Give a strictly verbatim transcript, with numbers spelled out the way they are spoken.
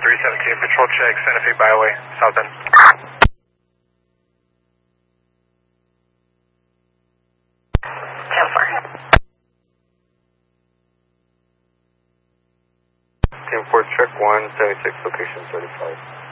three seventeen, patrol check, Santa Fe Byway, south end. ten four. ten four, check one seventy-six, location thirty-five.